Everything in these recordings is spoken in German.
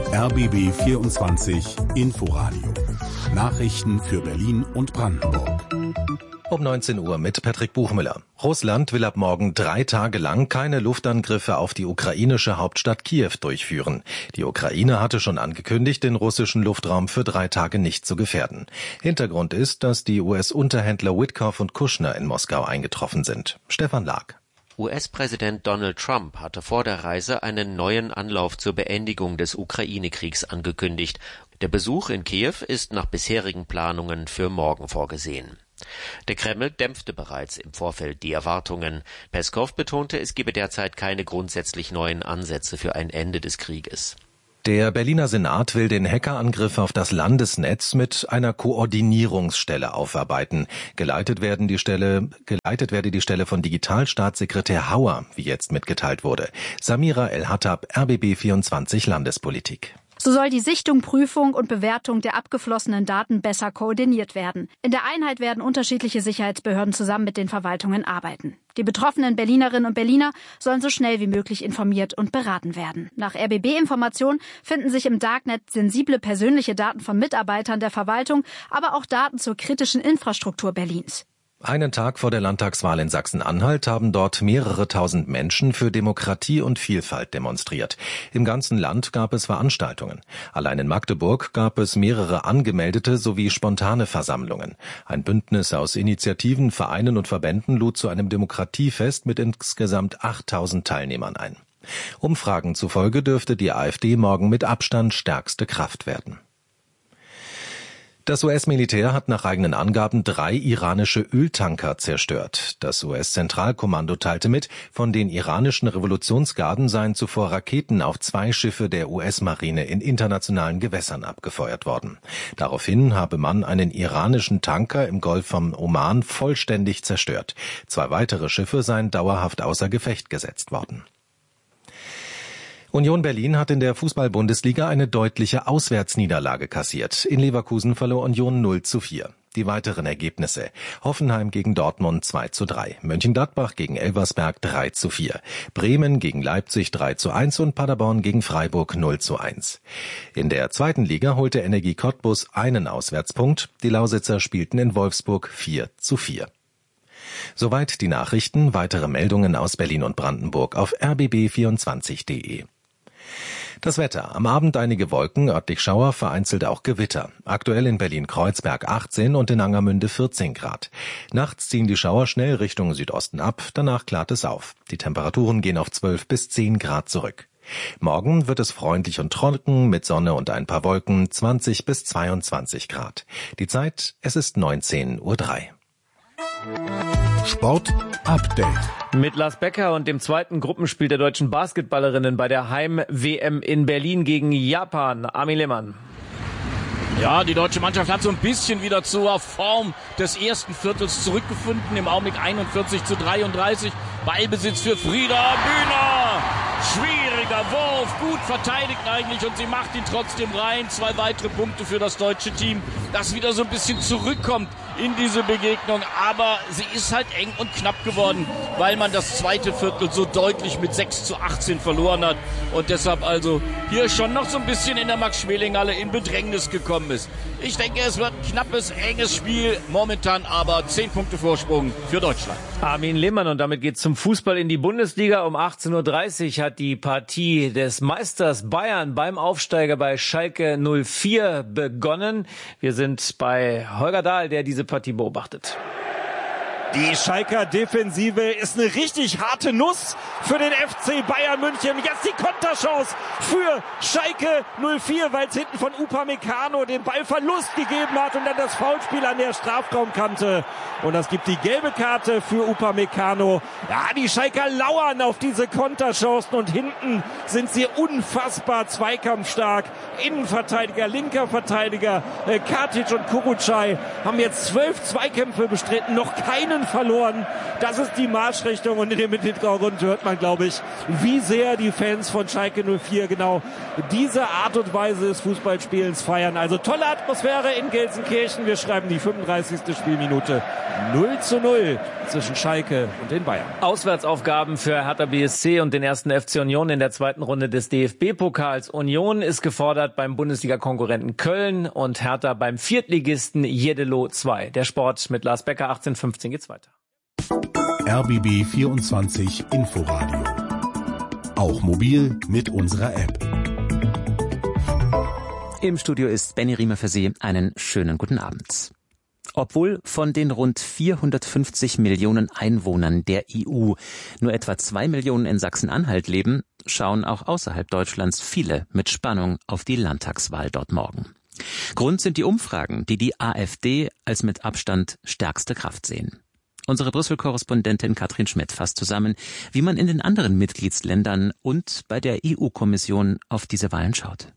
RBB 24 Inforadio. Nachrichten für Berlin und Brandenburg. Um 19 Uhr mit Patrick Buchmüller. Russland will ab morgen 3 Tage lang keine Luftangriffe auf die ukrainische Hauptstadt Kiew durchführen. Die Ukraine hatte schon angekündigt, den russischen Luftraum für 3 Tage nicht zu gefährden. Hintergrund ist, dass die US-Unterhändler Witkoff und Kushner in Moskau eingetroffen sind. Stefan Lag. US-Präsident Donald Trump hatte vor der Reise einen neuen Anlauf zur Beendigung des Ukraine-Kriegs angekündigt. Der Besuch in Kiew ist nach bisherigen Planungen für morgen vorgesehen. Der Kreml dämpfte bereits im Vorfeld die Erwartungen. Peskow betonte, es gebe derzeit keine grundsätzlich neuen Ansätze für ein Ende des Krieges. Der Berliner Senat will den Hackerangriff auf das Landesnetz mit einer Koordinierungsstelle aufarbeiten. Geleitet werde die Stelle von Digitalstaatssekretär Hauer, wie jetzt mitgeteilt wurde. Samira El-Hattab, RBB 24 Landespolitik. So soll die Sichtung, Prüfung und Bewertung der abgeflossenen Daten besser koordiniert werden. In der Einheit werden unterschiedliche Sicherheitsbehörden zusammen mit den Verwaltungen arbeiten. Die betroffenen Berlinerinnen und Berliner sollen so schnell wie möglich informiert und beraten werden. Nach RBB-Information finden sich im Darknet sensible persönliche Daten von Mitarbeitern der Verwaltung, aber auch Daten zur kritischen Infrastruktur Berlins. Einen Tag vor der Landtagswahl in Sachsen-Anhalt haben dort mehrere tausend Menschen für Demokratie und Vielfalt demonstriert. Im ganzen Land gab es Veranstaltungen. Allein in Magdeburg gab es mehrere angemeldete sowie spontane Versammlungen. Ein Bündnis aus Initiativen, Vereinen und Verbänden lud zu einem Demokratiefest mit insgesamt 8000 Teilnehmern ein. Umfragen zufolge dürfte die AfD morgen mit Abstand stärkste Kraft werden. Das US-Militär hat nach eigenen Angaben 3 iranische Öltanker zerstört. Das US-Zentralkommando teilte mit, von den iranischen Revolutionsgarden seien zuvor Raketen auf 2 Schiffe der US-Marine in internationalen Gewässern abgefeuert worden. Daraufhin habe man einen iranischen Tanker im Golf von Oman vollständig zerstört. 2 weitere Schiffe seien dauerhaft außer Gefecht gesetzt worden. Union Berlin hat in der Fußball-Bundesliga eine deutliche Auswärtsniederlage kassiert. In Leverkusen verlor Union 0:4. Die weiteren Ergebnisse: Hoffenheim gegen Dortmund 2:3, Mönchengladbach gegen Elversberg 3:4, Bremen gegen Leipzig 3:1 und Paderborn gegen Freiburg 0:1. In der zweiten Liga holte Energie Cottbus einen Auswärtspunkt. Die Lausitzer spielten in Wolfsburg 4:4. Soweit die Nachrichten. Weitere Meldungen aus Berlin und Brandenburg auf rbb24.de. Das Wetter. Am Abend einige Wolken, örtlich Schauer, vereinzelt auch Gewitter. Aktuell in Berlin-Kreuzberg 18 und in Angermünde 14 Grad. Nachts ziehen die Schauer schnell Richtung Südosten ab, danach klart es auf. Die Temperaturen gehen auf 12 bis 10 Grad zurück. Morgen wird es freundlich und trocken, mit Sonne und ein paar Wolken, 20 bis 22 Grad. Die Zeit, es ist 19:03 Uhr. Sport Update. Mit Lars Becker und dem zweiten Gruppenspiel der deutschen Basketballerinnen bei der Heim-WM in Berlin gegen Japan. Armin Lehmann. Ja, die deutsche Mannschaft hat so ein bisschen wieder zur Form des ersten Viertels zurückgefunden. Im Augenblick 41:33. Ballbesitz für Frieda Bühner. Schwieriger Wurf, gut verteidigt eigentlich und sie macht ihn trotzdem rein. 2 weitere Punkte für das deutsche Team, das wieder so ein bisschen zurückkommt in diese Begegnung. Aber sie ist halt eng und knapp geworden, weil man das zweite Viertel so deutlich mit 6:18 verloren hat. Und deshalb also hier schon noch so ein bisschen in der Max-Schmeling-Halle in Bedrängnis gekommen ist. Ich denke, es wird ein knappes, enges Spiel. Momentan aber 10 Punkte Vorsprung für Deutschland. Armin Lehmann, und damit geht's zum Fußball in die Bundesliga. Um 18:30 Uhr hat die Partie des Meisters Bayern beim Aufsteiger bei Schalke 04 begonnen. Wir sind bei Holger Dahl, der diese Partie beobachtet. Die Schalker Defensive ist eine richtig harte Nuss für den FC Bayern München. Jetzt die Konterchance für Schalke 04, weil es hinten von Upamecano den Ballverlust gegeben hat und dann das Foulspiel an der Strafraumkante. Und das gibt die gelbe Karte für Upamecano. Ja, die Schalker lauern auf diese Konterchancen und hinten sind sie unfassbar zweikampfstark. Innenverteidiger, linker Verteidiger, Katic und Kurucay haben jetzt 12 Zweikämpfe bestritten, noch keinen Sekunden verloren. Das ist die Marschrichtung und in dem Hintergrund hört man, glaube ich, wie sehr die Fans von Schalke 04 genau diese Art und Weise des Fußballspielens feiern. Also tolle Atmosphäre in Gelsenkirchen. Wir schreiben die 35. Spielminute. 0:0 zwischen Schalke und den Bayern. Auswärtsaufgaben für Hertha BSC und den ersten FC Union in der zweiten Runde des DFB-Pokals. Union ist gefordert beim Bundesliga-Konkurrenten Köln und Hertha beim Viertligisten Jeddelo 2. Der Sport mit Lars Becker, 18:15 geht's weiter. RBB 24 Inforadio. Auch mobil mit unserer App. Im Studio ist Benny Riemer für Sie. Einen schönen guten Abend. Obwohl von den rund 450 Millionen Einwohnern der EU nur etwa 2 Millionen in Sachsen-Anhalt leben, schauen auch außerhalb Deutschlands viele mit Spannung auf die Landtagswahl dort morgen. Grund sind die Umfragen, die die AfD als mit Abstand stärkste Kraft sehen. Unsere Brüssel-Korrespondentin Katrin Schmidt fasst zusammen, wie man in den anderen Mitgliedsländern und bei der EU-Kommission auf diese Wahlen schaut.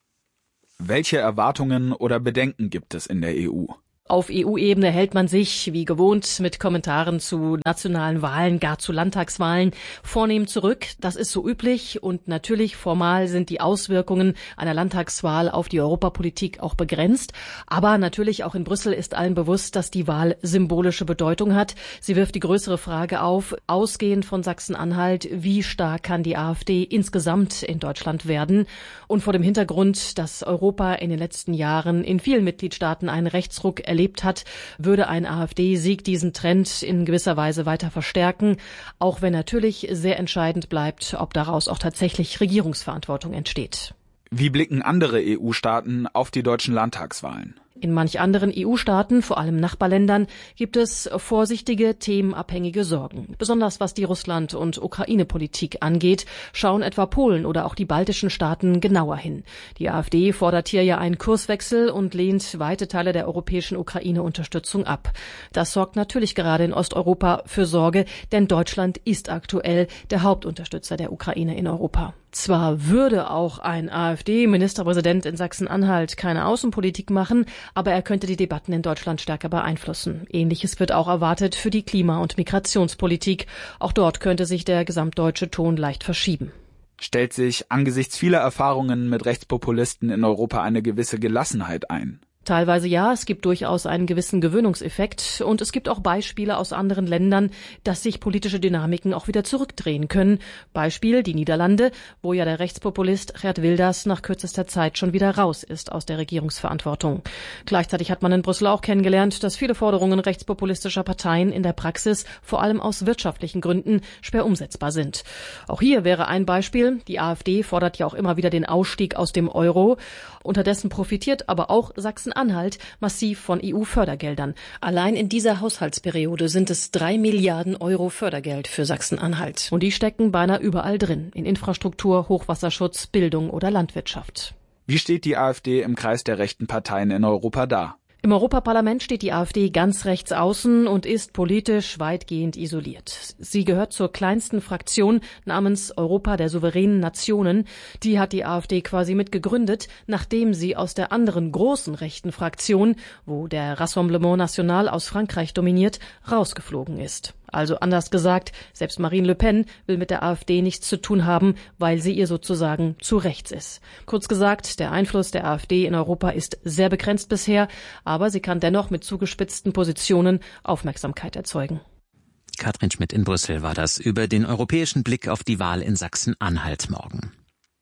Welche Erwartungen oder Bedenken gibt es in der EU? Auf EU-Ebene hält man sich, wie gewohnt, mit Kommentaren zu nationalen Wahlen, gar zu Landtagswahlen, vornehm zurück. Das ist so üblich und natürlich formal sind die Auswirkungen einer Landtagswahl auf die Europapolitik auch begrenzt. Aber natürlich auch in Brüssel ist allen bewusst, dass die Wahl symbolische Bedeutung hat. Sie wirft die größere Frage auf, ausgehend von Sachsen-Anhalt, wie stark kann die AfD insgesamt in Deutschland werden? Und vor dem Hintergrund, dass Europa in den letzten Jahren in vielen Mitgliedstaaten einen Rechtsruck erlebt hat, würde ein AfD-Sieg diesen Trend in gewisser Weise weiter verstärken, auch wenn natürlich sehr entscheidend bleibt, ob daraus auch tatsächlich Regierungsverantwortung entsteht. Wie blicken andere EU-Staaten auf die deutschen Landtagswahlen? In manch anderen EU-Staaten, vor allem Nachbarländern, gibt es vorsichtige, themenabhängige Sorgen. Besonders was die Russland- und Ukraine-Politik angeht, schauen etwa Polen oder auch die baltischen Staaten genauer hin. Die AfD fordert hier ja einen Kurswechsel und lehnt weite Teile der europäischen Ukraine-Unterstützung ab. Das sorgt natürlich gerade in Osteuropa für Sorge, denn Deutschland ist aktuell der Hauptunterstützer der Ukraine in Europa. Zwar würde auch ein AfD-Ministerpräsident in Sachsen-Anhalt keine Außenpolitik machen, aber er könnte die Debatten in Deutschland stärker beeinflussen. Ähnliches wird auch erwartet für die Klima- und Migrationspolitik. Auch dort könnte sich der gesamtdeutsche Ton leicht verschieben. Stellt sich angesichts vieler Erfahrungen mit Rechtspopulisten in Europa eine gewisse Gelassenheit ein? Teilweise ja, es gibt durchaus einen gewissen Gewöhnungseffekt und es gibt auch Beispiele aus anderen Ländern, dass sich politische Dynamiken auch wieder zurückdrehen können. Beispiel die Niederlande, wo ja der Rechtspopulist Geert Wilders nach kürzester Zeit schon wieder raus ist aus der Regierungsverantwortung. Gleichzeitig hat man in Brüssel auch kennengelernt, dass viele Forderungen rechtspopulistischer Parteien in der Praxis vor allem aus wirtschaftlichen Gründen schwer umsetzbar sind. Auch hier wäre ein Beispiel, die AfD fordert ja auch immer wieder den Ausstieg aus dem Euro. Unterdessen profitiert aber auch Sachsen-Anhalt massiv von EU-Fördergeldern. Allein in dieser Haushaltsperiode sind es 3 Milliarden Euro Fördergeld für Sachsen-Anhalt. Und die stecken beinahe überall drin, in Infrastruktur, Hochwasserschutz, Bildung oder Landwirtschaft. Wie steht die AfD im Kreis der rechten Parteien in Europa da? Im Europaparlament steht die AfD ganz rechts außen und ist politisch weitgehend isoliert. Sie gehört zur kleinsten Fraktion namens Europa der souveränen Nationen. Die hat die AfD quasi mitgegründet, nachdem sie aus der anderen großen rechten Fraktion, wo der Rassemblement National aus Frankreich dominiert, rausgeflogen ist. Also anders gesagt, selbst Marine Le Pen will mit der AfD nichts zu tun haben, weil sie ihr sozusagen zu rechts ist. Kurz gesagt, der Einfluss der AfD in Europa ist sehr begrenzt bisher, aber sie kann dennoch mit zugespitzten Positionen Aufmerksamkeit erzeugen. Katrin Schmidt in Brüssel war das über den europäischen Blick auf die Wahl in Sachsen-Anhalt morgen.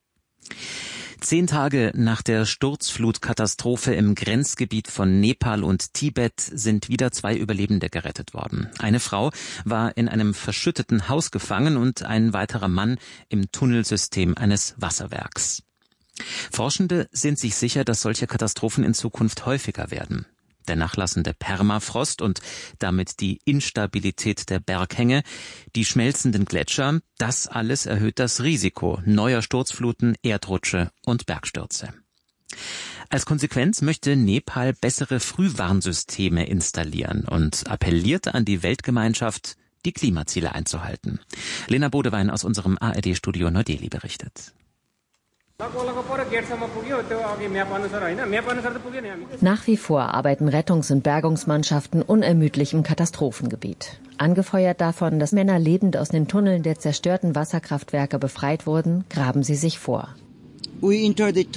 10 Tage nach der Sturzflutkatastrophe im Grenzgebiet von Nepal und Tibet sind wieder 2 Überlebende gerettet worden. Eine Frau war in einem verschütteten Haus gefangen und ein weiterer Mann im Tunnelsystem eines Wasserwerks. Forschende sind sich sicher, dass solche Katastrophen in Zukunft häufiger werden. Der nachlassende Permafrost und damit die Instabilität der Berghänge, die schmelzenden Gletscher, das alles erhöht das Risiko neuer Sturzfluten, Erdrutsche und Bergstürze. Als Konsequenz möchte Nepal bessere Frühwarnsysteme installieren und appelliert an die Weltgemeinschaft, die Klimaziele einzuhalten. Lena Bodewein aus unserem ARD-Studio Neu-Delhi berichtet. Nach wie vor arbeiten Rettungs- und Bergungsmannschaften unermüdlich im Katastrophengebiet. Angefeuert davon, dass Männer lebend aus den Tunneln der zerstörten Wasserkraftwerke befreit wurden, graben sie sich vor. Die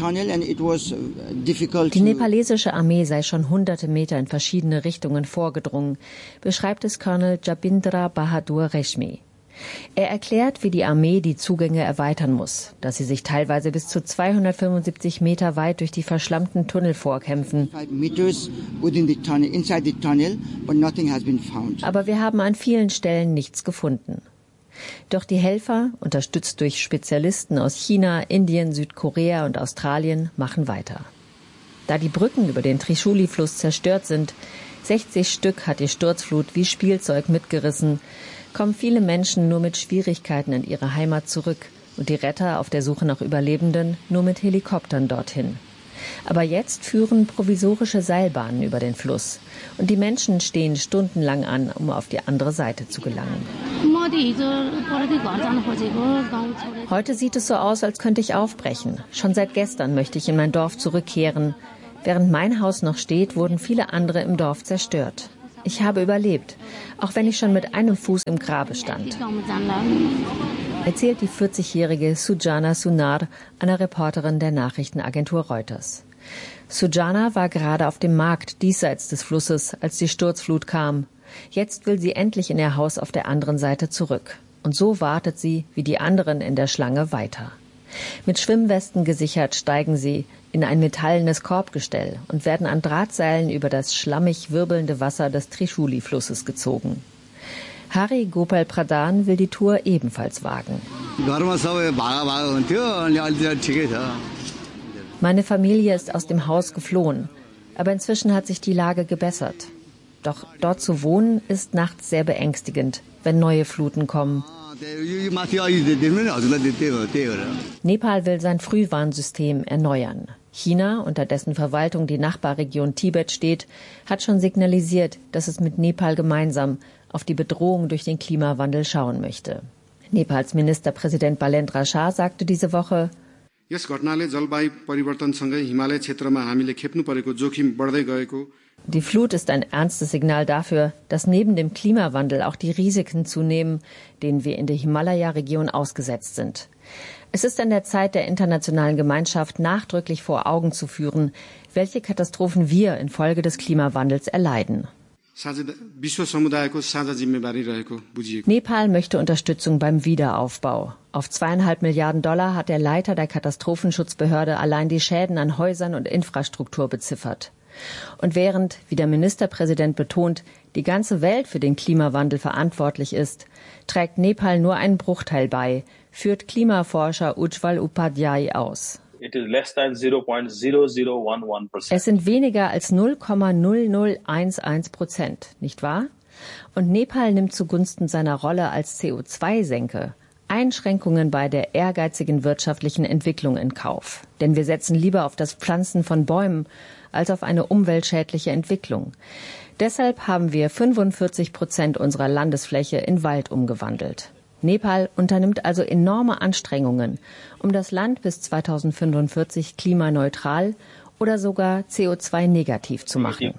nepalesische Armee sei schon hunderte Meter in verschiedene Richtungen vorgedrungen, beschreibt es Colonel Jabindra Bahadur Reshmi. Er erklärt, wie die Armee die Zugänge erweitern muss, dass sie sich teilweise bis zu 275 Meter weit durch die verschlammten Tunnel vorkämpfen. Aber wir haben an vielen Stellen nichts gefunden. Doch die Helfer, unterstützt durch Spezialisten aus China, Indien, Südkorea und Australien, machen weiter. Da die Brücken über den Trishuli-Fluss zerstört sind, 60 Stück hat die Sturzflut wie Spielzeug mitgerissen, kommen viele Menschen nur mit Schwierigkeiten in ihre Heimat zurück und die Retter auf der Suche nach Überlebenden nur mit Helikoptern dorthin. Aber jetzt führen provisorische Seilbahnen über den Fluss und die Menschen stehen stundenlang an, um auf die andere Seite zu gelangen. Heute sieht es so aus, als könnte ich aufbrechen. Schon seit gestern möchte ich in mein Dorf zurückkehren. Während mein Haus noch steht, wurden viele andere im Dorf zerstört. Ich habe überlebt, auch wenn ich schon mit einem Fuß im Grabe stand, erzählt die 40-jährige Sujana Sunar einer Reporterin der Nachrichtenagentur Reuters. Sujana war gerade auf dem Markt diesseits des Flusses, als die Sturzflut kam. Jetzt will sie endlich in ihr Haus auf der anderen Seite zurück. Und so wartet sie, wie die anderen in der Schlange, weiter. Mit Schwimmwesten gesichert steigen sie in ein metallenes Korbgestell und werden an Drahtseilen über das schlammig wirbelnde Wasser des Trishuli-Flusses gezogen. Hari Gopal Pradhan will die Tour ebenfalls wagen. Meine Familie ist aus dem Haus geflohen, aber inzwischen hat sich die Lage gebessert. Doch dort zu wohnen ist nachts sehr beängstigend, wenn neue Fluten kommen. Nepal will sein Frühwarnsystem erneuern. China, unter dessen Verwaltung die Nachbarregion Tibet steht, hat schon signalisiert, dass es mit Nepal gemeinsam auf die Bedrohung durch den Klimawandel schauen möchte. Nepals Ministerpräsident Balendra Shah sagte diese Woche: Die Flut ist ein ernstes Signal dafür, dass neben dem Klimawandel auch die Risiken zunehmen, denen wir in der Himalaya-Region ausgesetzt sind. Es ist an der Zeit der internationalen Gemeinschaft, nachdrücklich vor Augen zu führen, welche Katastrophen wir infolge des Klimawandels erleiden. Nepal möchte Unterstützung beim Wiederaufbau. Auf $2,5 Milliarden hat der Leiter der Katastrophenschutzbehörde allein die Schäden an Häusern und Infrastruktur beziffert. Und während, wie der Ministerpräsident betont, die ganze Welt für den Klimawandel verantwortlich ist, trägt Nepal nur einen Bruchteil bei, führt Klimaforscher Ujjwal Upadhyay aus. Es sind weniger als 0,0011%, nicht wahr? Und Nepal nimmt zugunsten seiner Rolle als CO2-Senke Einschränkungen bei der ehrgeizigen wirtschaftlichen Entwicklung in Kauf. Denn wir setzen lieber auf das Pflanzen von Bäumen als auf eine umweltschädliche Entwicklung. Deshalb haben wir 45% unserer Landesfläche in Wald umgewandelt. Nepal unternimmt also enorme Anstrengungen, um das Land bis 2045 klimaneutral oder sogar CO2-negativ zu machen.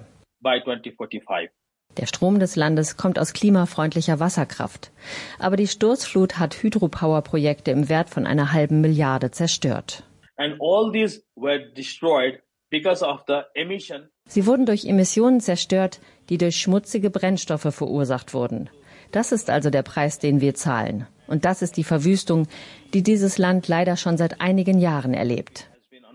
Der Strom des Landes kommt aus klimafreundlicher Wasserkraft. Aber die Sturzflut hat Hydropower-Projekte im Wert von 1,5 Milliarden zerstört. Sie wurden durch Emissionen zerstört, die durch schmutzige Brennstoffe verursacht wurden. Das ist also der Preis, den wir zahlen. Und das ist die Verwüstung, die dieses Land leider schon seit einigen Jahren erlebt.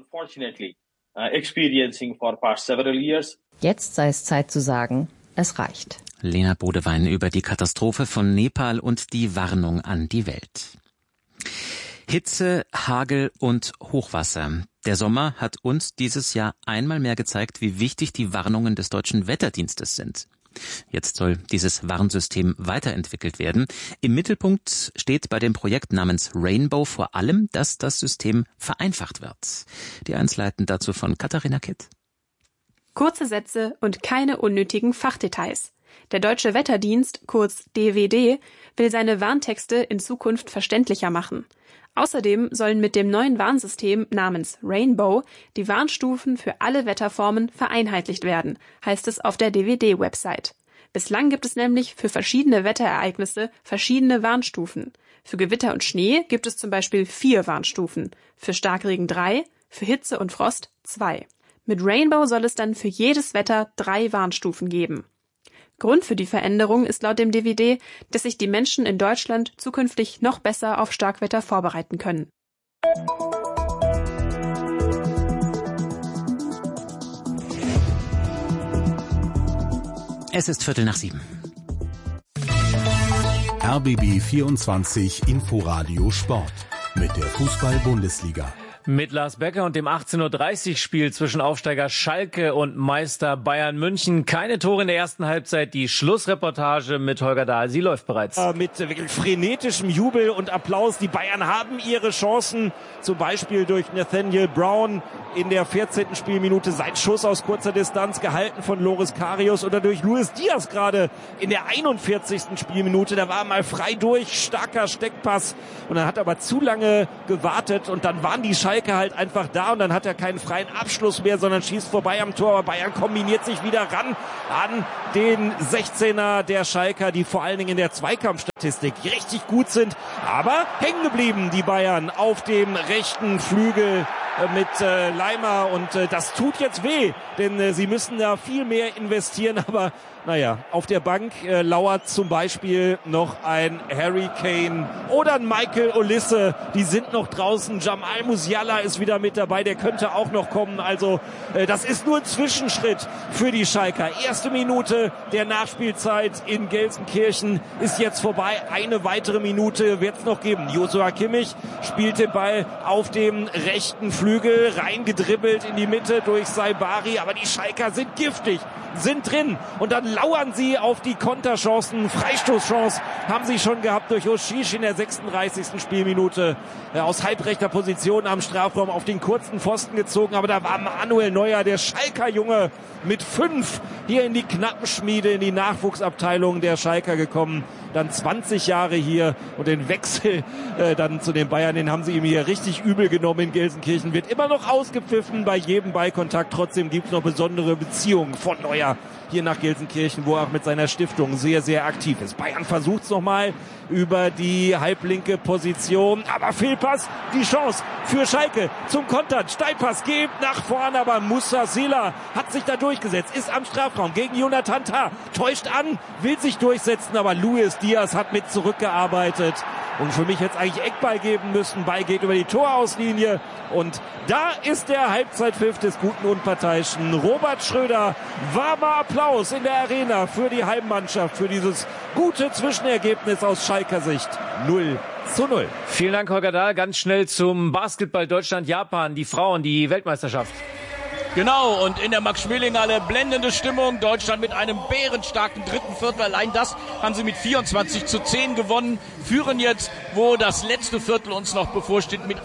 Jetzt sei es Zeit zu sagen, es reicht. Lena Bodewein über die Katastrophe von Nepal und die Warnung an die Welt. Hitze, Hagel und Hochwasser. Der Sommer hat uns dieses Jahr einmal mehr gezeigt, wie wichtig die Warnungen des Deutschen Wetterdienstes sind. Jetzt soll dieses Warnsystem weiterentwickelt werden. Im Mittelpunkt steht bei dem Projekt namens Rainbow vor allem, dass das System vereinfacht wird. Die Einzelheiten dazu von Katharina Kitt. Kurze Sätze und keine unnötigen Fachdetails. Der Deutsche Wetterdienst, kurz DWD, will seine Warntexte in Zukunft verständlicher machen. Außerdem sollen mit dem neuen Warnsystem namens Rainbow die Warnstufen für alle Wetterformen vereinheitlicht werden, heißt es auf der DWD-Website. Bislang gibt es nämlich für verschiedene Wetterereignisse verschiedene Warnstufen. Für Gewitter und Schnee gibt es zum Beispiel 4 Warnstufen, für Starkregen 3, für Hitze und Frost 2. Mit Rainbow soll es dann für jedes Wetter 3 Warnstufen geben. Grund für die Veränderung ist laut dem DWD, dass sich die Menschen in Deutschland zukünftig noch besser auf Starkwetter vorbereiten können. Es ist 6:15. RBB 24 Inforadio Sport mit der Fußball-Bundesliga. Mit Lars Becker und dem 18:30 Spiel zwischen Aufsteiger Schalke und Meister Bayern München. Keine Tore in der ersten Halbzeit. Die Schlussreportage mit Holger Dahl. Sie läuft bereits. Mit wirklich frenetischem Jubel und Applaus. Die Bayern haben ihre Chancen. Zum Beispiel durch Nathaniel Brown in der 14. Spielminute sein Schuss aus kurzer Distanz gehalten von Loris Karius oder durch Luis Diaz gerade in der 41. Spielminute. Da war er mal frei durch, starker Steckpass und dann hat er aber zu lange gewartet und dann waren die Schalke halt einfach da und dann hat er keinen freien Abschluss mehr, sondern schießt vorbei am Tor. Aber Bayern kombiniert sich wieder ran an den 16er der Schalker, die vor allen Dingen in der Zweikampfstatistik richtig gut sind, aber hängen geblieben, die Bayern auf dem rechten Flügel mit Leimer und das tut jetzt weh, denn sie müssen da viel mehr investieren, aber naja, auf der Bank lauert zum Beispiel noch ein Harry Kane oder ein Michael Olise, die sind noch draußen, Jamal Musiala ist wieder mit dabei, der könnte auch noch kommen, also das ist nur ein Zwischenschritt für die Schalker. Erste Minute der Nachspielzeit in Gelsenkirchen ist jetzt vorbei, eine weitere Minute wird es noch geben. Joshua Kimmich spielt den Ball auf dem rechten Flügel, reingedribbelt in die Mitte durch Saibari, aber die Schalker sind giftig, sind drin und dann lauern sie auf die Konterchancen. Freistoßchance haben sie schon gehabt durch Oshish in der 36. Spielminute. Aus halbrechter Position am Strafraum auf den kurzen Pfosten gezogen. Aber da war Manuel Neuer, der Schalker Junge, mit 5 hier in die Knappenschmiede, in die Nachwuchsabteilung der Schalker gekommen. Dann 20 Jahre hier und den Wechsel dann zu den Bayern, den haben sie ihm hier richtig übel genommen in Gelsenkirchen. Wird immer noch ausgepfiffen bei jedem Ballkontakt. Trotzdem gibt es noch besondere Beziehungen von Neuer hier nach Gelsenkirchen, wo er auch mit seiner Stiftung sehr, sehr aktiv ist. Bayern versucht es nochmal über die halblinke Position, aber Fehlpass, die Chance für Schalke zum Kontern. Steilpass geht nach vorne, aber Moussa Sila hat sich da durchgesetzt, ist am Strafraum gegen Jonathan Tah, täuscht an, will sich durchsetzen, aber Luis Diaz hat mit zurückgearbeitet. Und für mich hätte es eigentlich Eckball geben müssen. Ball geht über die Torauslinie. Und da ist der Halbzeitpfiff des guten Unparteiischen. Robert Schröder, warmer Applaus in der Arena für die Heimmannschaft, für dieses gute Zwischenergebnis aus Schalker Sicht. 0:0. Vielen Dank, Holger Dahl. Ganz schnell zum Basketball Deutschland-Japan, die Frauen, die Weltmeisterschaft. Genau, und in der Max-Schmeling-Halle blendende Stimmung. Deutschland mit einem bärenstarken dritten Viertel. Allein das haben sie mit 24:10 gewonnen. Führen jetzt, wo das letzte Viertel uns noch bevorsteht, mit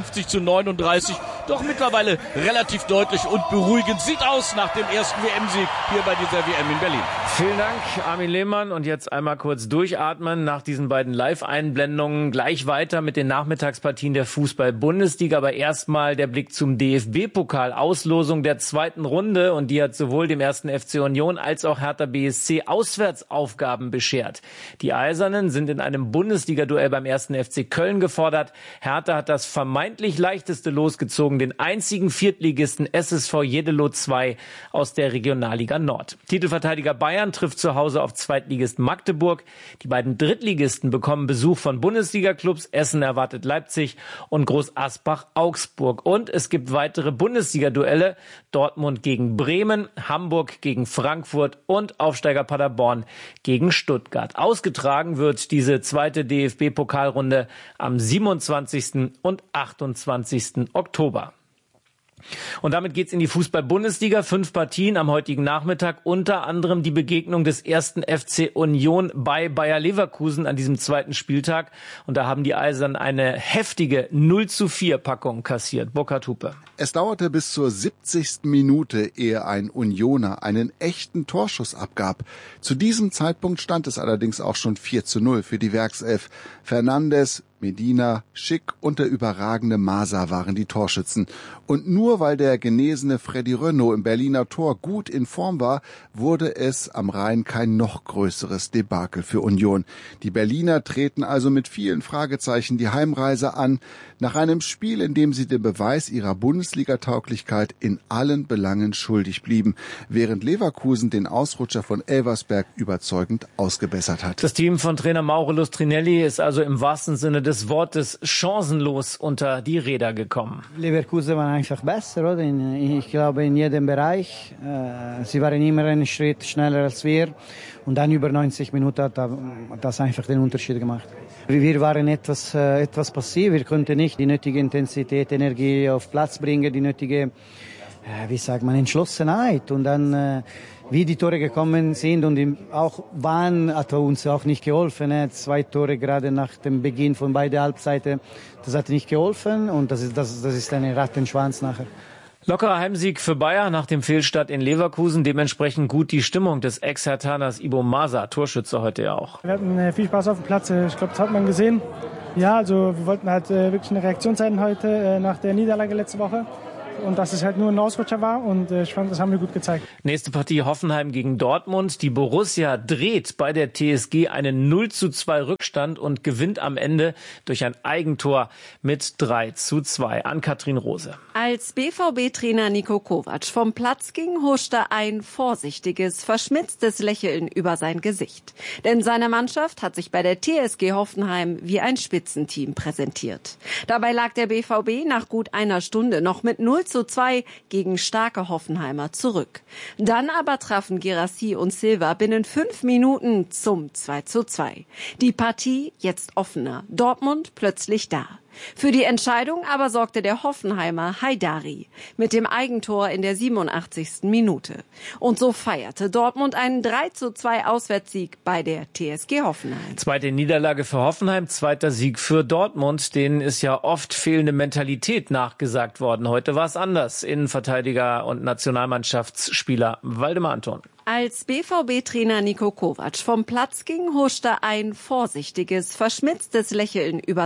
58:39. Doch mittlerweile relativ deutlich und beruhigend. Sieht aus nach dem ersten WM-Sieg hier bei dieser WM in Berlin. Vielen Dank, Armin Lehmann. Und jetzt einmal kurz durchatmen nach diesen beiden Live-Einblendungen. Gleich weiter mit den Nachmittagspartien der Fußball-Bundesliga. Aber erstmal der Blick zum DFB-Pokal-Auslosung der zweiten Runde, und die hat sowohl dem 1. FC Union als auch Hertha BSC Auswärtsaufgaben beschert. Die Eisernen sind in einem Bundesliga-Duell beim 1. FC Köln gefordert. Hertha hat das vermeintlich leichteste Los gezogen, den einzigen Viertligisten SSV Jeddelo 2 aus der Regionalliga Nord. Titelverteidiger Bayern trifft zu Hause auf Zweitligist Magdeburg. Die beiden Drittligisten bekommen Besuch von Bundesliga-Clubs. Essen erwartet Leipzig und Groß Asbach Augsburg. Und es gibt weitere Bundesliga-Duelle. Dortmund gegen Bremen, Hamburg gegen Frankfurt und Aufsteiger Paderborn gegen Stuttgart. Ausgetragen wird diese zweite DFB-Pokalrunde am 27. und 28. Oktober. Und damit geht's in die Fußball-Bundesliga. 5 Partien am heutigen Nachmittag, unter anderem die Begegnung des 1. FC Union bei Bayer Leverkusen an diesem zweiten Spieltag. Und da haben die Eisern eine heftige 0:4-Packung kassiert. Burkhard Hupe. Es dauerte bis zur 70. Minute, ehe ein Unioner einen echten Torschuss abgab. Zu diesem Zeitpunkt stand es allerdings auch schon 4:0 für die Werkself. Fernandes Medina, Schick und der überragende Masa waren die Torschützen. Und nur weil der genesene Freddy Renaud im Berliner Tor gut in Form war, wurde es am Rhein kein noch größeres Debakel für Union. Die Berliner treten also mit vielen Fragezeichen die Heimreise an, nach einem Spiel, in dem sie den Beweis ihrer Bundesliga-Tauglichkeit in allen Belangen schuldig blieben, während Leverkusen den Ausrutscher von Elversberg überzeugend ausgebessert hat. Das Team von Trainer Mauro Lustrinelli ist also im wahrsten Sinne des Wortes chancenlos unter die Räder gekommen. Leverkusen waren einfach besser, oder? Ich glaube in jedem Bereich. Sie waren immer einen Schritt schneller als wir. Und dann über 90 Minuten hat das einfach den Unterschied gemacht. Wir waren etwas passiv. Wir konnten nicht die nötige Intensität, Energie auf Platz bringen, die nötige, Entschlossenheit. Und dann, wie die Tore gekommen sind und auch Wahn hat uns auch nicht geholfen. 2 Tore gerade nach dem Beginn von beiden Halbzeiten, das hat nicht geholfen und das ist ein Rattenschwanz nachher. Lockerer Heimsieg für Bayern nach dem Fehlstart in Leverkusen. Dementsprechend gut die Stimmung des Ex-Herthaners Ibo Masa, Torschütze heute ja auch. Wir hatten viel Spaß auf dem Platz. Ich glaube, das hat man gesehen. Ja, also wir wollten halt wirklich eine Reaktion zeigen heute nach der Niederlage letzte Woche. Und dass es halt nur ein Ausrutscher war und ich fand, das haben wir gut gezeigt. Nächste Partie Hoffenheim gegen Dortmund. Die Borussia dreht bei der TSG einen 0:2 Rückstand und gewinnt am Ende durch ein Eigentor mit 3:2. Ann-Kathrin Rose. Als BVB-Trainer Niko Kovac vom Platz ging, huschte ein vorsichtiges, verschmitztes Lächeln über sein Gesicht. Denn seine Mannschaft hat sich bei der TSG Hoffenheim wie ein Spitzenteam präsentiert. Dabei lag der BVB nach gut einer Stunde noch mit 0:2 gegen starke Hoffenheimer zurück. Dann aber trafen Guirassy und Silva binnen 5 Minuten zum 2:2. Die Partie jetzt offener. Dortmund plötzlich da. Für die Entscheidung aber sorgte der Hoffenheimer Haidari mit dem Eigentor in der 87. Minute. Und so feierte Dortmund einen 3:2 Auswärtssieg bei der TSG Hoffenheim. Zweite Niederlage für Hoffenheim, zweiter Sieg für Dortmund. Denen ist ja oft fehlende Mentalität nachgesagt worden. Heute war es anders. Innenverteidiger und Nationalmannschaftsspieler Waldemar Anton. Als BVB-Trainer Niko Kovac vom Platz ging, huschte ein vorsichtiges, verschmitztes Lächeln über.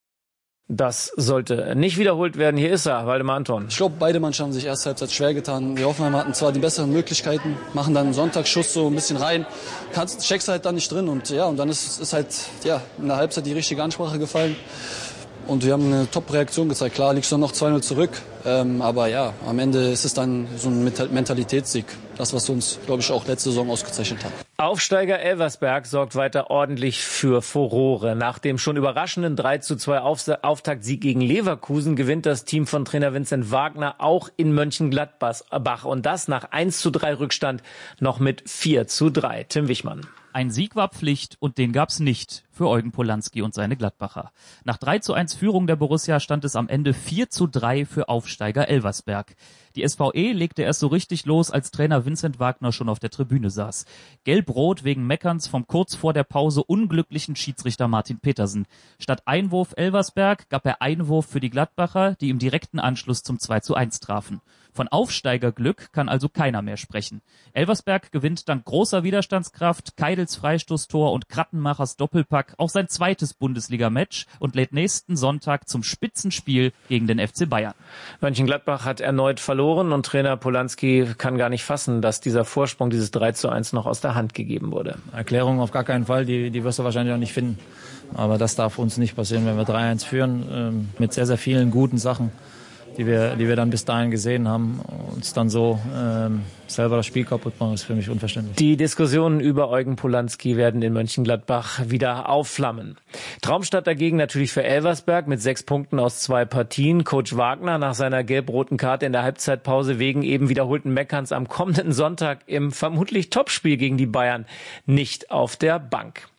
Das sollte nicht wiederholt werden. Hier ist er, Waldemar Anton. Ich glaube, beide Mannschaften haben sich erst Halbzeit schwer getan. Die Hoffenheimer hatten zwar die besseren Möglichkeiten, machen dann einen Sonntagsschuss so ein bisschen rein, checkst halt dann nicht drin und dann ist halt in der Halbzeit die richtige Ansprache gefallen. Und wir haben eine Top-Reaktion gezeigt. Klar, liegst du noch 2:0 zurück. Aber am Ende ist es dann so ein Mentalitätssieg. Das, was uns, glaube ich, auch letzte Saison ausgezeichnet hat. Aufsteiger Elversberg sorgt weiter ordentlich für Furore. Nach dem schon überraschenden 3:2 Auftaktsieg gegen Leverkusen gewinnt das Team von Trainer Vincent Wagner auch in Mönchengladbach. Und das nach 1:3 Rückstand noch mit 4:3. Tim Wichmann. Ein Sieg war Pflicht und den gab's nicht für Eugen Polanski und seine Gladbacher. Nach 3:1 Führung der Borussia stand es am Ende 4:3 für Aufsteiger Elversberg. Die SVE legte erst so richtig los, als Trainer Vincent Wagner schon auf der Tribüne saß. Gelb-Rot wegen Meckerns vom kurz vor der Pause unglücklichen Schiedsrichter Martin Petersen. Statt Einwurf Elversberg gab er Einwurf für die Gladbacher, die im direkten Anschluss zum 2:1 trafen. Von Aufsteigerglück kann also keiner mehr sprechen. Elversberg gewinnt dank großer Widerstandskraft, Keidels Freistoßtor und Krattenmachers Doppelpack auch sein zweites Bundesliga-Match und lädt nächsten Sonntag zum Spitzenspiel gegen den FC Bayern. Mönchengladbach hat erneut verloren und Trainer Polanski kann gar nicht fassen, dass dieser Vorsprung, dieses 3:1 noch aus der Hand gegeben wurde. Erklärung auf gar keinen Fall, die wirst du wahrscheinlich auch nicht finden. Aber das darf uns nicht passieren, wenn wir 3:1 führen, mit sehr, sehr vielen guten Sachen, die wir dann bis dahin gesehen haben, uns dann so selber das Spiel kaputt machen, ist für mich unverständlich. Die Diskussionen über Eugen Polanski werden in Mönchengladbach wieder aufflammen. Traumstart dagegen natürlich für Elversberg mit 6 Punkten aus 2 Partien. Coach Wagner nach seiner gelb-roten Karte in der Halbzeitpause wegen eben wiederholten Meckerns am kommenden Sonntag im vermutlich Topspiel gegen die Bayern nicht auf der Bank.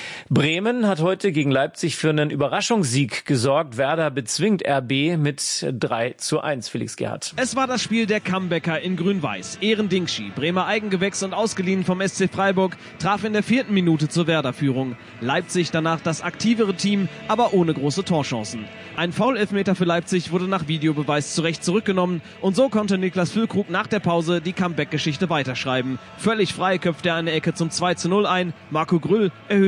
Bremen hat heute gegen Leipzig für einen Überraschungssieg gesorgt. Werder bezwingt RB mit 3:1. Felix Gerhardt. Es war das Spiel der Comebacker in Grün-Weiß. Eren Dingschi, Bremer Eigengewächs und ausgeliehen vom SC Freiburg, traf in der 4. Minute zur Werder-Führung. Leipzig danach das aktivere Team, aber ohne große Torchancen. Ein Foul-Elfmeter für Leipzig wurde nach Videobeweis zurecht zurückgenommen und so konnte Niklas Füllkrug nach der Pause die Comeback-Geschichte weiterschreiben. Völlig frei köpfte er eine Ecke zum 2:0 ein. Marco Grüll erhöhte sogar noch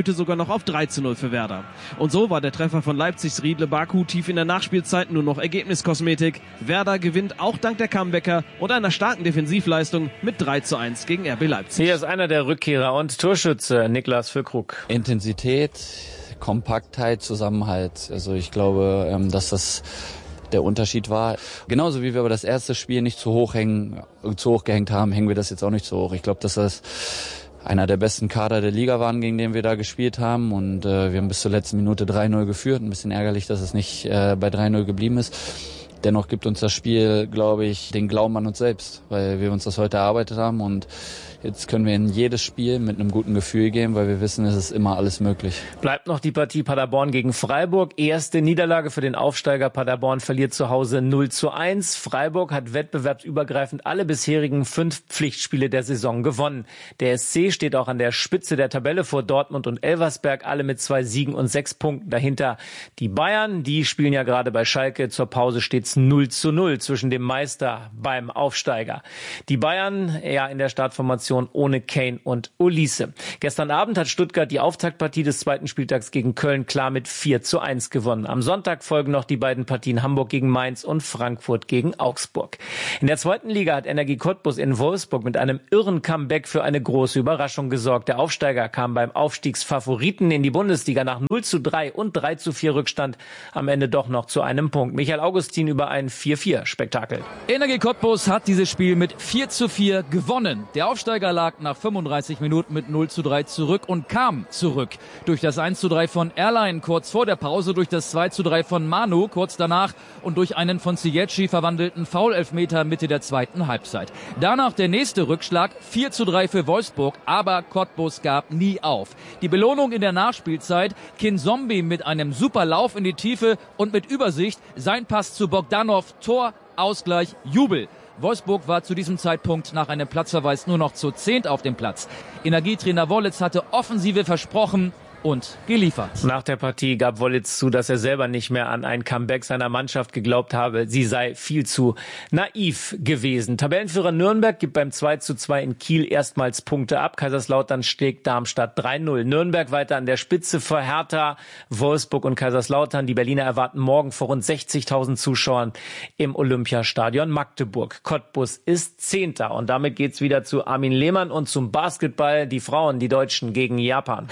noch auf 3:0 für Werder. Und so war der Treffer von Leipzigs Riedle Baku tief in der Nachspielzeit nur noch Ergebniskosmetik. Werder gewinnt auch dank der Comebacker und einer starken Defensivleistung mit 3:1 gegen RB Leipzig. Hier ist einer der Rückkehrer und Torschütze, Niklas Füllkrug. Intensität, Kompaktheit, Zusammenhalt. Also ich glaube, dass das der Unterschied war. Genauso wie wir aber das erste Spiel nicht zu hoch gehängt haben, hängen wir das jetzt auch nicht zu hoch. Ich glaube, dass das einer der besten Kader der Liga waren, gegen den wir da gespielt haben. Und wir haben bis zur letzten Minute 3:0 geführt. Ein bisschen ärgerlich, dass es nicht bei 3:0 geblieben ist. Dennoch gibt uns das Spiel, glaube ich, den Glauben an uns selbst, weil wir uns das heute erarbeitet haben. Und jetzt können wir in jedes Spiel mit einem guten Gefühl gehen, weil wir wissen, es ist immer alles möglich. Bleibt noch die Partie Paderborn gegen Freiburg. Erste Niederlage für den Aufsteiger. Paderborn verliert zu Hause 0:1. Freiburg hat wettbewerbsübergreifend alle bisherigen 5 Pflichtspiele der Saison gewonnen. Der SC steht auch an der Spitze der Tabelle vor Dortmund und Elversberg, alle mit 2 Siegen und 6 Punkten dahinter. Die Bayern, die spielen ja gerade bei Schalke. Zur Pause steht's 0:0 zwischen dem Meister beim Aufsteiger. Die Bayern ja in der Startformation ohne Kane und Olise. Gestern Abend hat Stuttgart die Auftaktpartie des zweiten Spieltags gegen Köln klar mit 4:1 gewonnen. Am Sonntag folgen noch die beiden Partien Hamburg gegen Mainz und Frankfurt gegen Augsburg. In der zweiten Liga hat Energie Cottbus in Wolfsburg mit einem irren Comeback für eine große Überraschung gesorgt. Der Aufsteiger kam beim Aufstiegsfavoriten in die Bundesliga nach 0:3 und 3:4 Rückstand am Ende doch noch zu einem Punkt. Michael Augustin über ein 4:4-Spektakel. Energie Cottbus hat dieses Spiel mit 4:4 gewonnen. Der Aufsteiger lag nach 35 Minuten mit 0:3 zurück und kam zurück. Durch das 1:3 von Erlein kurz vor der Pause, durch das 2:3 von Manu kurz danach und durch einen von Ziyech verwandelten Foul-Elfmeter Mitte der zweiten Halbzeit. Danach der nächste Rückschlag, 4:3 für Wolfsburg, aber Cottbus gab nie auf. Die Belohnung in der Nachspielzeit, Kinzombie mit einem super Lauf in die Tiefe und mit Übersicht, sein Pass zu Bogdanov, Tor, Ausgleich, Jubel. Wolfsburg war zu diesem Zeitpunkt nach einem Platzverweis nur noch zu 10 auf dem Platz. Energietrainer Wollitz hatte Offensive versprochen und geliefert. Nach der Partie gab Wollitz zu, dass er selber nicht mehr an ein Comeback seiner Mannschaft geglaubt habe. Sie sei viel zu naiv gewesen. Tabellenführer Nürnberg gibt beim 2:2 in Kiel erstmals Punkte ab. Kaiserslautern schlägt Darmstadt 3:0. Nürnberg weiter an der Spitze vor Hertha, Wolfsburg und Kaiserslautern. Die Berliner erwarten morgen vor rund 60.000 Zuschauern im Olympiastadion Magdeburg. Cottbus ist 10. Und damit geht's wieder zu Armin Lehmann und zum Basketball. Die Frauen, die Deutschen gegen Japan.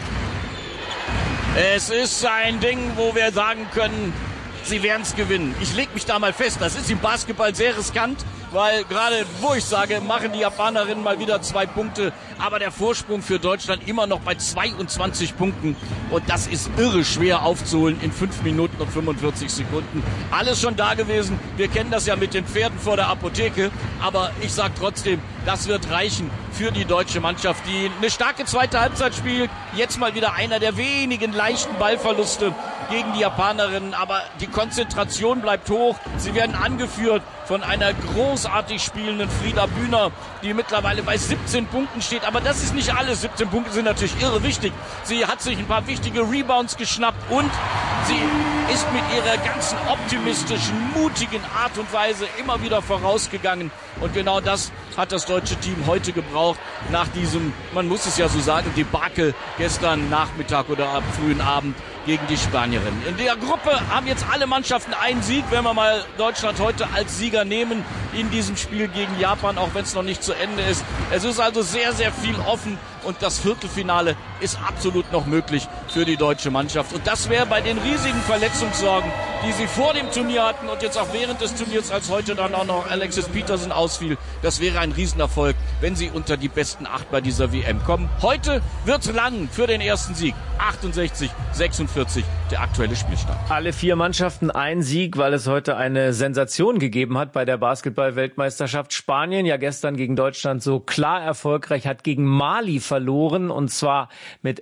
Es ist ein Ding, wo wir sagen können, sie werden es gewinnen. Ich lege mich da mal fest, das ist im Basketball sehr riskant, weil gerade, wo ich sage, machen die Japanerinnen mal wieder 2 Punkte, aber der Vorsprung für Deutschland immer noch bei 22 Punkten und das ist irre schwer aufzuholen in 5 Minuten und 45 Sekunden. Alles schon da gewesen, wir kennen das ja mit den Pferden vor der Apotheke, aber ich sage trotzdem, das wird reichen für die deutsche Mannschaft, die eine starke zweite Halbzeit spielt. Jetzt mal wieder einer der wenigen leichten Ballverluste gegen die Japanerinnen, aber die Konzentration bleibt hoch. Sie werden angeführt von einer großartig spielenden Frieda Bühner, die mittlerweile bei 17 Punkten steht. Aber das ist nicht alles. 17 Punkte sind natürlich irre wichtig. Sie hat sich ein paar wichtige Rebounds geschnappt und sie ist mit ihrer ganzen optimistischen, mutigen Art und Weise immer wieder vorausgegangen. Und genau das hat das deutsche Team heute gebraucht, nach diesem, man muss es ja so sagen, Debakel gestern Nachmittag oder am frühen Abend gegen die Spanierinnen. In der Gruppe haben jetzt alle Mannschaften einen Sieg, wenn wir mal Deutschland heute als Sieger nehmen in diesem Spiel gegen Japan, auch wenn es noch nicht zu Ende ist. Es ist also sehr, sehr viel offen und das Viertelfinale ist absolut noch möglich für die deutsche Mannschaft. Und das wäre bei den riesigen Verletzungssorgen, die sie vor dem Turnier hatten und jetzt auch während des Turniers, als heute dann auch noch Alexis Peterson ausfiel, das wäre ein Riesenerfolg, wenn sie unter die besten 8 bei dieser WM kommen. Heute wird's lang für den ersten Sieg. 68-46 der aktuelle Spielstand. Alle 4 Mannschaften ein Sieg, weil es heute eine Sensation gegeben hat bei der Basketball-Weltmeisterschaft. Spanien, ja gestern gegen Deutschland so klar erfolgreich, hat gegen Mali verloren und zwar mit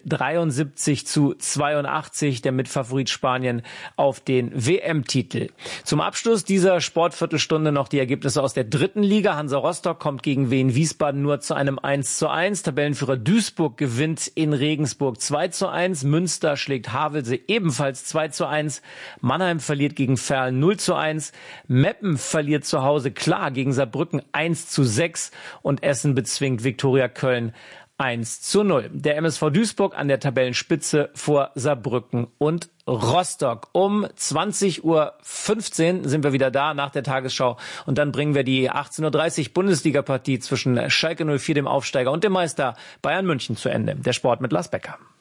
73-82, der Mitfavorit Spanien auf den WM-Titel. Zum Abschluss dieser Sportviertelstunde noch die Ergebnisse aus der 3. Liga. Hansa Rostock kommt gegen Wien Wiesbaden nur zu einem 1:1. Tabellenführer Duisburg gewinnt in Regensburg 2:1. Münster schlägt Havelse ebenfalls 2:1. Mannheim verliert gegen Verl 0:1. Meppen verliert zu Hause klar gegen Saarbrücken 1:6 und Essen bezwingt Viktoria Köln 1:0. Der MSV Duisburg an der Tabellenspitze vor Saarbrücken und Rostock. Um 20:15 Uhr sind wir wieder da nach der Tagesschau und dann bringen wir die 18:30 Uhr Bundesliga-Partie zwischen Schalke 04, dem Aufsteiger, und dem Meister Bayern München zu Ende. Der Sport mit Lars Becker.